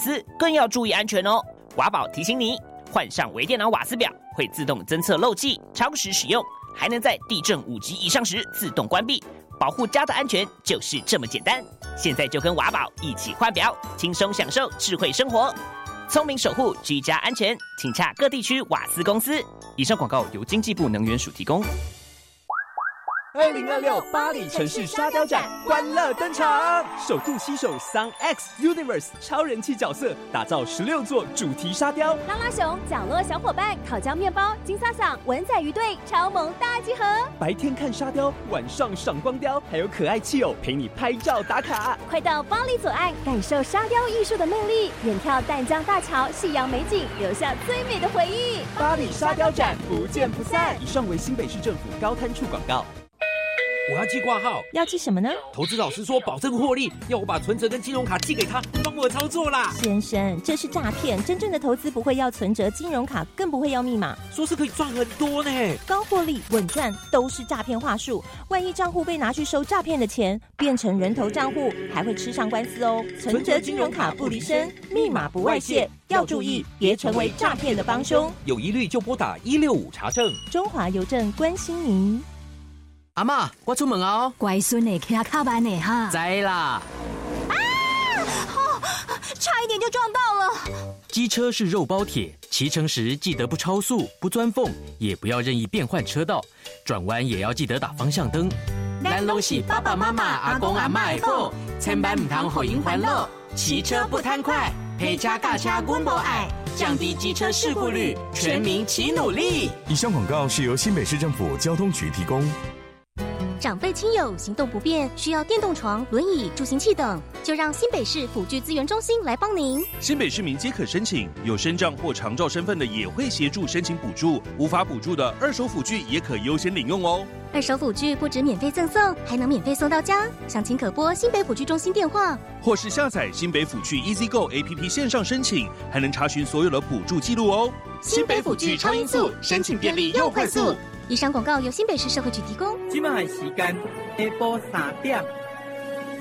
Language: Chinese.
司更要注意安全哦。瓦宝提醒你，换上微电脑瓦斯表会自动侦测漏气，超时使用还能在地震5级以上时自动关闭，保护家的安全就是这么简单。现在就跟瓦宝一起换表，轻松享受智慧生活，聪明守护居家安全，请洽各地区瓦斯公司。以上广告由经济部能源署提供。 2026巴黎城市沙雕展欢乐登场，首度携手 Sun X Universe 超人气角色，打造16座主题沙雕。 拉拉熊、角落小伙伴、烤焦面包、金萨桑、文仔鱼队超萌大集合。 白天看沙雕，晚上赏光雕，还有可爱气偶陪你拍照打卡。 快到巴黎左岸，感受沙雕艺术的魅力，远眺淡江大桥、夕阳美景，留下最美的回忆。 巴黎沙雕展不见不散。以上为新北市政府高滩处广告。 我要寄挂号， 要寄什么呢？ 投资老师说保证获利，要我把存折跟金融卡寄给他，帮我操作啦。 先生，这是诈骗，真正的投资不会要存折、金融卡，更不会要密码。 说是可以赚很多呢， 高获利、稳赚都是诈骗话术。万一账户被拿去收诈骗的钱，变成人头账户，还会吃上官司哦。存折、金融卡不离身，密码不外泄，要注意，别成为诈骗的帮凶。 有疑虑就拨打165查证。 中华邮政关心您。 阿嬷，我出门哦。 乖孙的骑卡慢的哈。 知啦。 差一点就撞到了。 机车是肉包铁，骑乘时记得不超速、不钻缝，也不要任意变换车道，转弯也要记得打方向灯。咱拢是爸爸妈妈、阿公阿嬷的宝，千万唔通互因烦恼。骑车不贪快，陪车驾车阮无爱，降低机车事故率，全民齐努力。 以上广告是由新北市政府交通局提供。 长辈亲友行动不便，需要电动床、轮椅、助行器等，就让新北市辅具资源中心来帮您。 新北市民皆可申请，有身障或长照身份的也会协助申请补助，无法补助的二手辅具也可优先领用哦。 二手辅具不止免费赠送，还能免费送到家。详情可拨新北辅具中心电话， 或是下载新北辅具 EasyGo APP 线上申请，还能查询所有的补助记录哦。 新北辅具超音速，申请便利又快速。以上广告由新北市社会局提供。 今晚时间下晡3点。